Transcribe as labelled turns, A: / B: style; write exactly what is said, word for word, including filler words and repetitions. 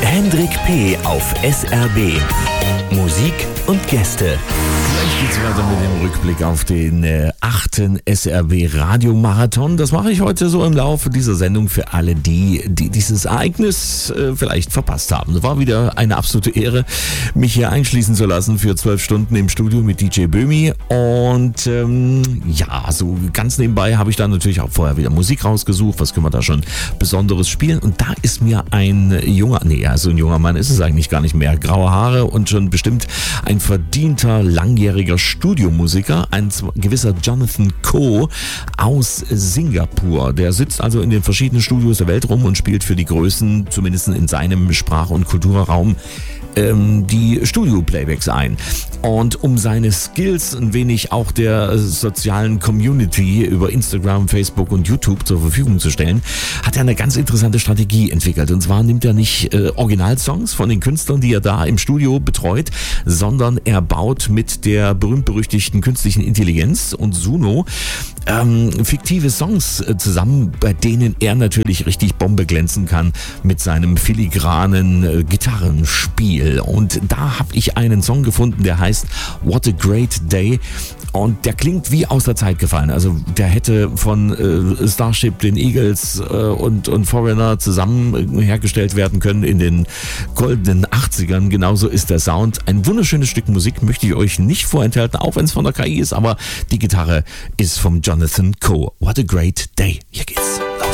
A: Hendrik P. auf S R B. Musik und Gäste.
B: Gleich geht's weiter mit dem Rückblick auf den äh, achten S R B Radiomarathon. Das mache ich heute so im Laufe dieser Sendung für alle, die, die dieses Ereignis äh, vielleicht verpasst haben. Es war wieder eine absolute Ehre, mich hier einschließen zu lassen für zwölf Stunden im Studio mit D J Böhmi. Und ähm, ja, so ganz nebenbei habe ich dann natürlich auch vorher wieder Musik rausgesucht. Was können wir da schon Besonderes spielen? Und da ist mir ein junger, nee, also ein junger Mann ist es eigentlich gar nicht mehr, graue Haare und schon bestimmt ein verdienter, langjähriger Studiomusiker, ein gewisser Jonathan Coe aus Singapur. Der sitzt also in den verschiedenen Studios der Welt rum und spielt für die Größen, zumindest in seinem Sprach- und Kulturraum, ähm, die Studio-Playbacks ein. Und um seine Skills ein wenig auch der sozialen Community über Instagram, Facebook und YouTube zur Verfügung zu stellen, hat er eine ganz interessante Strategie entwickelt. Und zwar nimmt er nicht äh, Originalsongs von den Künstlern, die er da im Studio betreut, sondern er baut mit der berühmt-berüchtigten künstlichen Intelligenz und Suno ähm, fiktive Songs äh, zusammen, bei denen er natürlich richtig Bombe glänzen kann mit seinem filigranen äh, Gitarrenspiel. Und da habe ich einen Song gefunden, der heißt What a Great Day. Und der klingt wie aus der Zeit gefallen. Also der hätte von äh, Starship, den Eagles äh, und, und Foreigner zusammen äh, hergestellt werden können in den goldenen achtzigern. Genauso ist der Sound. Ein wunderschönes Stück Musik, möchte ich euch nicht vorenthalten, auch wenn es von der K I ist, aber die Gitarre ist vom Jonathan Coe. What a Great Day. Hier geht's.